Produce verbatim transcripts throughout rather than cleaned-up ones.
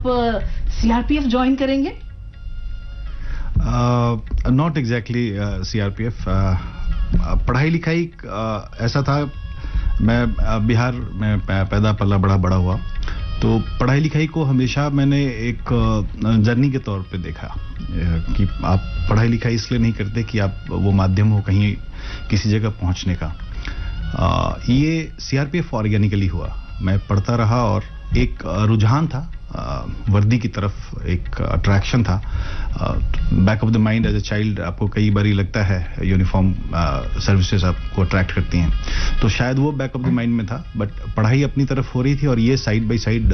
CRPF join करेंगे? Not exactly CRPF. पढ़ाई लिखाई uh, ऐसा था, मैं uh, बिहार में पैदा पला बड़ा बड़ा हुआ, तो पढ़ाई लिखाई को हमेशा मैंने एक जर्नी uh, के तौर पे देखा uh, कि आप पढ़ाई लिखाई इसलिए नहीं करते कि आप वो माध्यम हो कहीं किसी जगह पहुंचने का। uh, ये सीआरपीएफ ऑर्गेनिकली हुआ, मैं पढ़ता रहा और एक uh, रुझान था, uh, वर्दी की तरफ एक अट्रैक्शन था। Back of the mind as a child आपको कई बार ही लगता है यूनिफॉर्म सर्विसेज आपको अट्रैक्ट करती हैं, तो शायद वो बैक ऑफ द माइंड में था, बट पढ़ाई अपनी तरफ हो रही थी और ये साइड बाय साइड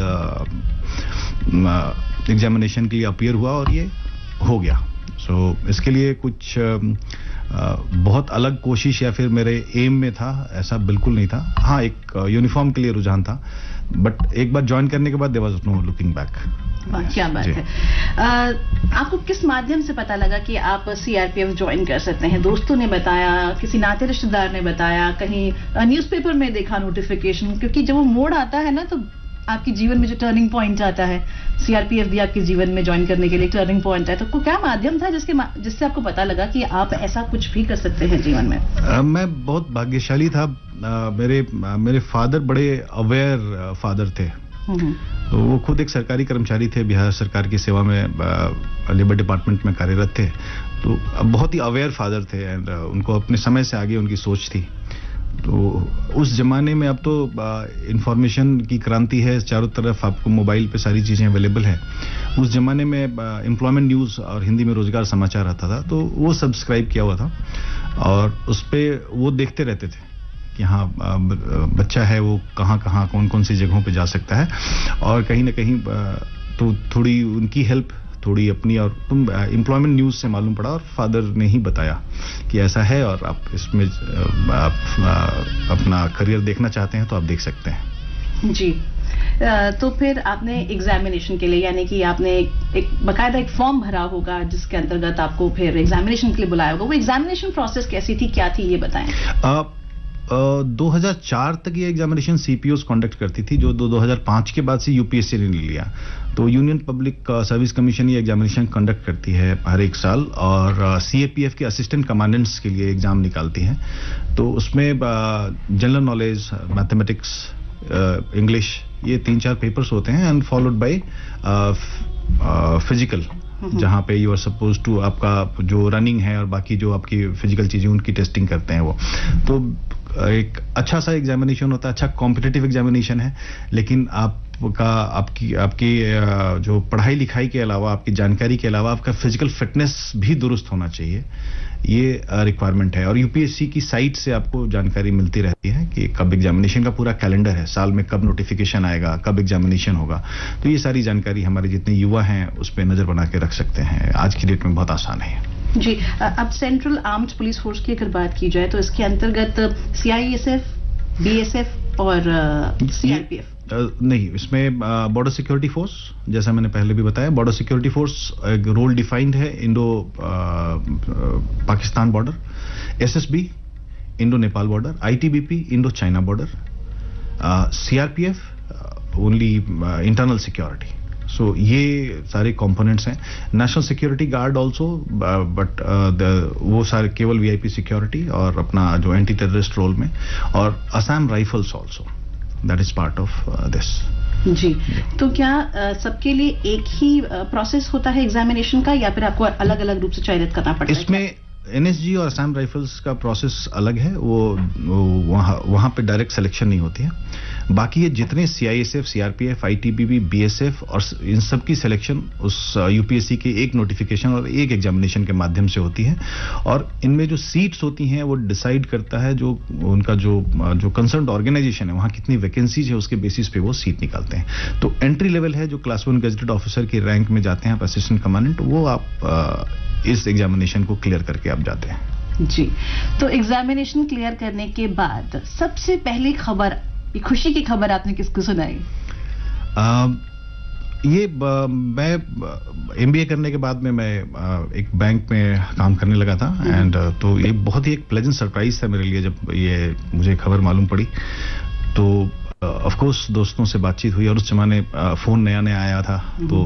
एग्जामिनेशन के लिए अपीयर हुआ और ये हो गया। सो so, इसके लिए कुछ uh, Uh, बहुत अलग कोशिश या फिर मेरे एम में था ऐसा बिल्कुल नहीं था। हाँ, एक यूनिफॉर्म uh, के लिए रुझान था, बट एक बार ज्वाइन करने के बाद there was no looking back. क्या बात है। uh, आपको किस माध्यम से पता लगा कि आप सीआरपीएफ ज्वाइन कर सकते हैं? दोस्तों ने बताया, किसी नाते रिश्तेदार ने बताया, कहीं न्यूज़पेपर में देखा नोटिफिकेशन? क्योंकि जब वो मोड़ आता है ना, तो आपके जीवन में जो टर्निंग पॉइंट आता है, सीआरपीएफ भी आपके जीवन में ज्वाइन करने के लिए टर्निंग पॉइंट है, तो को क्या माध्यम था जिसके जिससे आपको पता लगा कि आप ऐसा कुछ भी कर सकते हैं जीवन में? uh, मैं बहुत भाग्यशाली था। uh, मेरे uh, मेरे फादर बड़े अवेयर फादर थे, तो वो खुद एक सरकारी कर्मचारी थे, बिहार सरकार की सेवा में लेबर डिपार्टमेंट में कार्यरत थे, तो बहुत ही अवेयर फादर थे एंड uh, उनको अपने समय से आगे उनकी सोच थी। तो उस जमाने में, अब तो इंफॉर्मेशन की क्रांति है, चारों तरफ आपको मोबाइल पे सारी चीजें अवेलेबल है। उस जमाने में एम्प्लॉयमेंट न्यूज और हिंदी में रोजगार समाचार आता था, तो वो सब्सक्राइब किया हुआ था और उस पे वो देखते रहते थे कि हाँ बच्चा है वो कहाँ कहाँ कौन कौन सी जगहों पे जा सकता है, और कहीं ना कहीं तो थोड़ी उनकी हेल्प, थोड़ी अपनी, और तुम एम्प्लॉयमेंट न्यूज से मालूम पड़ा और फादर ने ही बताया कि ऐसा है और आप इसमें आप अपना करियर देखना चाहते हैं तो आप देख सकते हैं। जी, तो फिर आपने एग्जामिनेशन के लिए, यानी कि आपने एक बकायदा एक फॉर्म भरा होगा जिसके अंतर्गत आपको फिर एग्जामिनेशन के लिए बुलाया होगा। वो एग्जामिनेशन प्रोसेस कैसी थी, क्या थी, ये बताएं। आप दो हज़ार चार तक ये एग्जामिनेशन सीपीओस कंडक्ट करती थी, जो दो हज़ार पाँच के बाद से यूपीएससी ने लिया। तो यूनियन पब्लिक सर्विस कमीशन ये एग्जामिनेशन कंडक्ट करती है हर एक साल, और सीएपीएफ के असिस्टेंट कमांडेंट्स के लिए एग्जाम निकालती हैं। तो उसमें जनरल नॉलेज, मैथमेटिक्स, इंग्लिश, ये तीन चार पेपर्स होते हैं एंड फॉलोड बाय फिजिकल, जहाँ पे यू आर सपोज टू, आपका जो रनिंग है और बाकी जो आपकी फिजिकल चीजें उनकी टेस्टिंग करते हैं वो। तो एक अच्छा सा एग्जामिनेशन होता है, अच्छा कॉम्पिटिटिव एग्जामिनेशन है, लेकिन आपका आपकी आपकी जो पढ़ाई लिखाई के अलावा, आपकी जानकारी के अलावा आपका फिजिकल फिटनेस भी दुरुस्त होना चाहिए, ये रिक्वायरमेंट है। और यूपीएससी की साइट से आपको जानकारी मिलती रहती है कि कब एग्जामिनेशन का पूरा कैलेंडर है, साल में कब नोटिफिकेशन आएगा, कब एग्जामिनेशन होगा। तो ये सारी जानकारी हमारे जितने युवा हैं उस पर नजर बना के रख सकते हैं। आज की डेट में बहुत आसान है। जी, अब सेंट्रल आर्म्ड पुलिस फोर्स की अगर बात की जाए तो इसके अंतर्गत सीआईएसएफ, बीएसएफ और सीआरपीएफ नहीं, इसमें बॉर्डर सिक्योरिटी फोर्स, जैसा मैंने पहले भी बताया, बॉर्डर सिक्योरिटी फोर्स एक रोल डिफाइंड है, Indo Pakistan border, SSB Indo Nepal border, ITBP Indo China border, CRPF only internal security. सो so, ये सारे कंपोनेंट्स हैं। National security guard also, but वो सारे केवल वीआईपी सिक्योरिटी और अपना जो एंटी टेररिस्ट रोल में, और Assam rifles also, that is part of this. जी, तो क्या uh, सबके लिए एक ही प्रोसेस uh, होता है एग्जामिनेशन का, या फिर आपको अलग अलग रूप से चयनित करना पड़ता है? इसमें एनएसजी और असम राइफल्स का प्रोसेस अलग है, वो, वो वहाँ वहाँ पे डायरेक्ट सिलेक्शन नहीं होती है। बाकी ये जितने सीआईएसएफ, सीआरपीएफ, आईटीबीपी, बीएसएफ और इन सब की सिलेक्शन उस यूपीएससी के एक नोटिफिकेशन और एक एग्जामिनेशन के माध्यम से होती है, और इनमें जो सीट्स होती हैं वो डिसाइड करता है जो उनका जो जो कंसर्न्ड ऑर्गेनाइजेशन है, वहाँ कितनी वैकेंसीज है उसके बेसिस पे वो सीट निकालते हैं। तो एंट्री लेवल है, जो क्लास वन गेजेटेड ऑफिसर की रैंक में जाते हैं आप, असिस्टेंट कमांडेंट, वो आप आ, इस एग्जामिनेशन को क्लियर करके आप जाते हैं। जी, तो एग्जामिनेशन क्लियर करने के बाद सबसे पहली खबर, खुशी की खबर आपने किसको सुनाई? आ, ये ब, मैं एमबीए करने के बाद में मैं आ, एक बैंक में काम करने लगा था, एंड तो ये बहुत ही एक प्लेजेंट सरप्राइज था मेरे लिए जब ये मुझे खबर मालूम पड़ी। तो ऑफ कोर्स दोस्तों से बातचीत हुई और उस जमाने फोन नया नया आया था तो